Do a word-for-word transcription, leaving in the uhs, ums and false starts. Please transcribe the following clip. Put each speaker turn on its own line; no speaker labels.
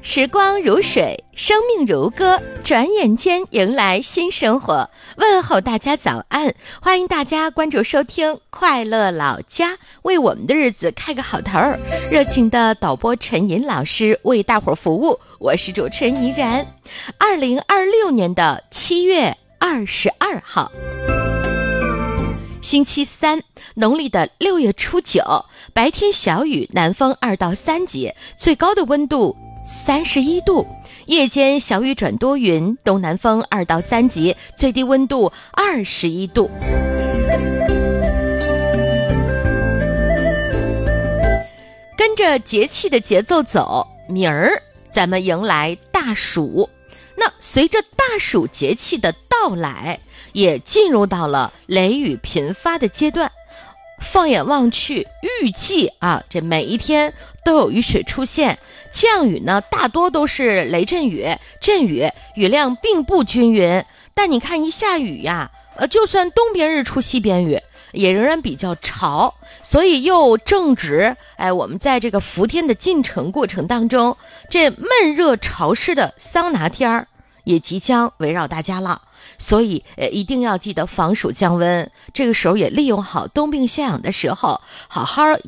时光如水，生命如歌，转眼间迎来新生活。问候大家早安，欢迎大家关注收听快乐老家，为我们的日子开个好头。热情的导播陈寅老师为大伙儿服务，我是主持人怡然。二零二六年的七月二十二号，星期三，农历的六月初九，白天小雨，南风二到三级，最高的温度三十一度。夜间小雨转多云，东南风二到三级，最低温度二十一度。跟着节气的节奏走，明儿咱们迎来大暑。那随着大暑节气的到来，也进入到了雷雨频发的阶段。放眼望去，预计啊，这每一天都有雨水出现，降雨呢大多都是雷阵雨，阵雨雨量并不均匀，但你看一下雨呀，呃，就算东边日出西边雨，也仍然比较潮，所以又正值哎，我们在这个伏天的进程过程当中，这闷热潮湿的桑拿天儿也即将围绕大家了。所以呃，一定要记得防暑降温，这个时候也利用好冬病夏养的时候，好好